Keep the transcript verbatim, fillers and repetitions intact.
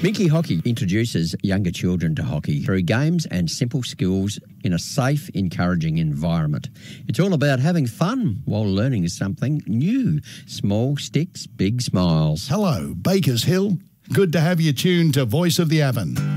Minky Hockey introduces younger children to hockey through games and simple skills in a safe, encouraging environment. It's all about having fun while learning something new. Small sticks, big smiles. Hello, Bakers Hill. Good to have you tuned to Voice of the Avon.